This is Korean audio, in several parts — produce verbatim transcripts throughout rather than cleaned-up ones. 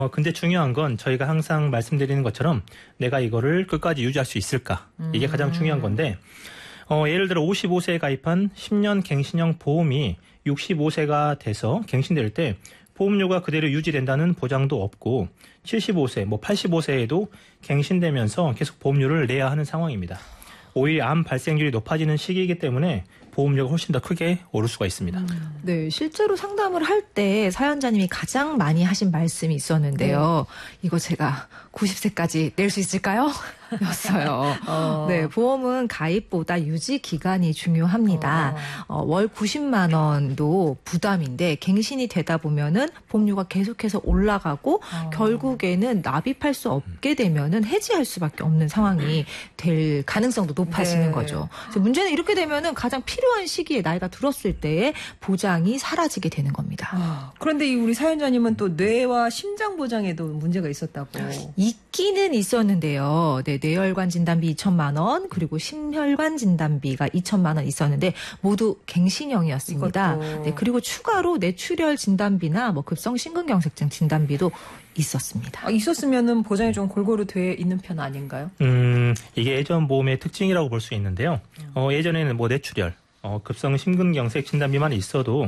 어, 근데 중요한 건 저희가 항상 말씀드리는 것처럼 내가 이거를 끝까지 유지할 수 있을까? 이게 가장 중요한 건데, 어, 예를 들어 오십오 세에 가입한 십 년 갱신형 보험이 육십오 세가 돼서 갱신될 때 보험료가 그대로 유지된다는 보장도 없고, 칠십오 세, 뭐 팔십오 세에도 갱신되면서 계속 보험료를 내야 하는 상황입니다. 오히려 암 발생률이 높아지는 시기이기 때문에 보험료가 훨씬 더 크게 오를 수가 있습니다. 음. 네, 실제로 상담을 할 때 사연자님이 가장 많이 하신 말씀이 있었는데요. 네. 이거 제가 구십 세까지 낼 수 있을까요? 였어요. 어. 네, 보험은 가입보다 유지 기간이 중요합니다. 어. 어, 월 구십만 원도 부담인데 갱신이 되다 보면은 보험료가 계속해서 올라가고 어. 결국에는 납입할 수 없게 되면은 해지할 수밖에 없는 상황이 될 가능성도 높아지는 네. 거죠. 그래서 문제는 이렇게 되면은 가장 필요한 시기에 나이가 들었을 때에 보장이 사라지게 되는 겁니다. 아, 그런데 이 우리 사연자님은 또 뇌와 심장 보장에도 문제가 있었다고. 있기는 있었는데요. 네, 뇌혈관 진단비 이천만 원 그리고 심혈관 진단비가 이천만 원 있었는데 모두 갱신형이었습니다. 네, 그리고 추가로 뇌출혈 진단비나 뭐 급성 심근경색증 진단비도 있었습니다. 아, 있었으면은 보장이 좀 골고루 돼 있는 편 아닌가요? 음, 이게 예전 보험의 특징이라고 볼 수 있는데요. 어, 예전에는 뭐 뇌출혈, 어, 급성 심근경색 진단비만 있어도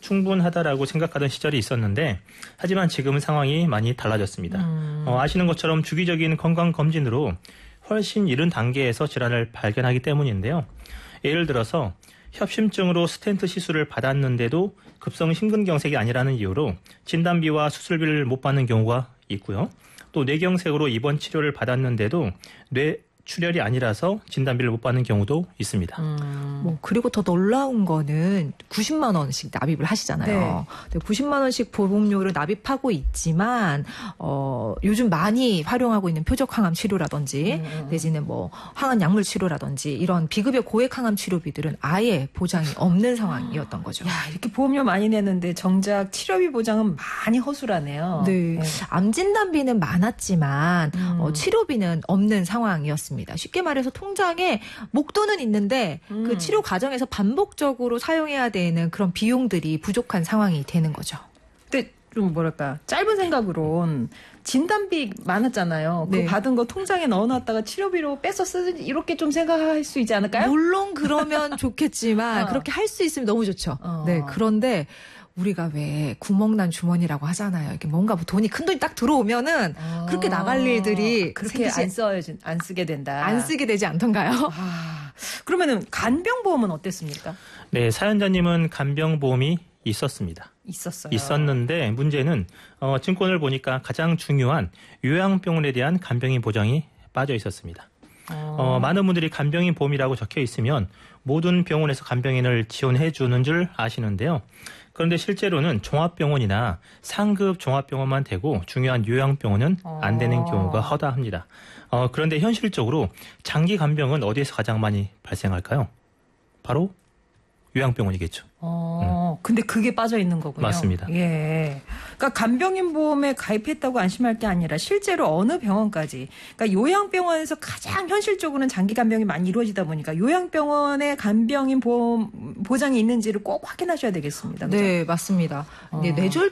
충분하다라고 생각하던 시절이 있었는데, 하지만 지금은 상황이 많이 달라졌습니다. 음. 어, 아시는 것처럼 주기적인 건강검진으로 훨씬 이른 단계에서 질환을 발견하기 때문인데요. 예를 들어서 협심증으로 스텐트 시술을 받았는데도 급성 심근경색이 아니라는 이유로 진단비와 수술비를 못 받는 경우가 있고요. 또 뇌경색으로 입원 치료를 받았는데도 뇌 출혈이 아니라서 진단비를 못 받는 경우도 있습니다. 음. 뭐 그리고 더 놀라운 거는 구십만 원씩 납입을 하시잖아요. 네. 구십만 원씩 보험료를 납입하고 있지만 어, 요즘 많이 활용하고 있는 표적 항암 치료라든지 음. 내지는 뭐 항암 약물 치료라든지 이런 비급여 고액 항암 치료비들은 아예 보장이 없는 상황이었던 거죠. 야, 이렇게 보험료 많이 내는데 정작 치료비 보장은 많이 허술하네요. 네. 네. 암 진단비는 많았지만 음. 어, 치료비는 없는 상황이었습니다. 쉽게 말해서 통장에 목돈은 있는데 음. 그 치료 과정에서 반복적으로 사용해야 되는 그런 비용들이 부족한 상황이 되는 거죠. 근데 좀 뭐랄까 짧은 생각으론 진단비 많았잖아요. 네. 그 받은 거 통장에 넣어놨다가 치료비로 빼서 쓰든지 이렇게 좀 생각할 수 있지 않을까요? 물론 그러면 좋겠지만 어. 그렇게 할 수 있으면 너무 좋죠. 어. 네, 그런데 우리가 왜 구멍난 주머니라고 하잖아요. 이렇게 뭔가 돈이 큰 돈이 딱 들어오면은 아, 그렇게 나갈 일들이 그렇게 안 써, 안 쓰게 된다. 안 쓰게 되지 않던가요? 아, 그러면은 간병보험은 어땠습니까? 네, 사연자님은 간병보험이 있었습니다. 있었어요. 있었는데 문제는 어, 증권을 보니까 가장 중요한 요양병원에 대한 간병인 보장이 빠져 있었습니다. 어. 어, 많은 분들이 간병인 보험이라고 적혀 있으면 모든 병원에서 간병인을 지원해 주는 줄 아시는데요. 그런데 실제로는 종합병원이나 상급 종합병원만 되고 중요한 요양병원은 안 되는 경우가 허다합니다. 어, 그런데 현실적으로 장기 간병은 어디에서 가장 많이 발생할까요? 바로 요양병원이겠죠. 어, 음. 근데 그게 빠져 있는 거군요. 맞습니다. 예. 그러니까 간병인 보험에 가입했다고 안심할 게 아니라 실제로 어느 병원까지, 그러니까 요양병원에서 가장 현실적으로는 장기 간병이 많이 이루어지다 보니까 요양병원에 간병인 보험 보장이 있는지를 꼭 확인하셔야 되겠습니다. 그렇죠? 네, 맞습니다. 어.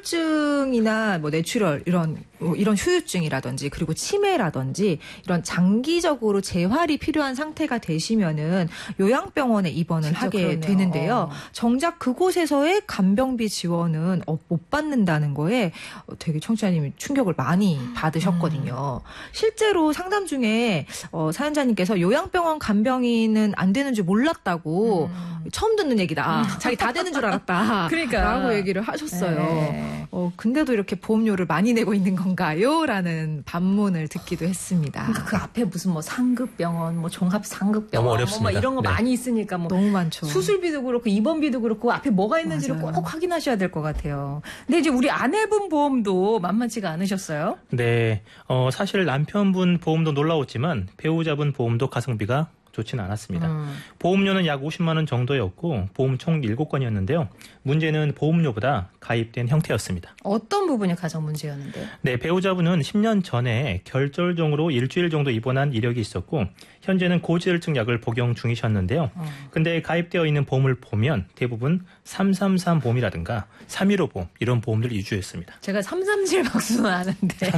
뇌졸중이나 뭐 뇌출혈 이런 뭐 이런 후유증이라든지 그리고 치매라든지 이런 장기적으로 재활이 필요한 상태가 되시면은 요양병원에 입원을 하게 그러네요. 되는데요. 어. 정작 그곳에서의 간병비 지원은 못 받는다는 거에 되게 청취자님이 충격을 많이 받으셨거든요. 음. 실제로 상담 중에 어, 사연자님께서 요양병원 간병인은 안 되는 줄 몰랐다고 음. 처음 듣는 얘기다. 음. 자기 다 되는 줄 알았다. 그러니까. 라고 얘기를 하셨어요. 네. 어, 근데도 이렇게 보험료를 많이 내고 있는 건가요? 라는 반문을 듣기도 했습니다. 그러니까 그 앞에 무슨 뭐 상급병원, 뭐 종합상급병원 너무 어렵습니다. 뭐 이런 거 네. 많이 있으니까 뭐 너무 많죠. 수술비도 그렇고 입원비도 그렇고 앞에 뭐가 있는지를 맞아요. 꼭 확인하셔야 될 것 같아요. 근데 이제 우리 아내분 보험도 만만치가 않으셨어요? 네. 어, 사실 남편분 보험도 놀라웠지만 배우자분 보험도 가성비가 좋지는 않았습니다. 음. 보험료는 약 오십만 원 정도였고 보험 총 일곱 건이었는데요. 문제는 보험료보다 가입된 형태였습니다. 어떤 부분이 가장 문제였는데요? 네, 배우자분은 십 년 전에 결절종으로 일주일 정도 입원한 이력이 있었고 현재는 고지혈증 약을 복용 중이셨는데요. 어. 근데 가입되어 있는 보험을 보면 대부분 삼삼삼 보험이라든가 삼일오 보험 이런 보험들 위주였습니다. 제가 삼삼칠 박수는 아는데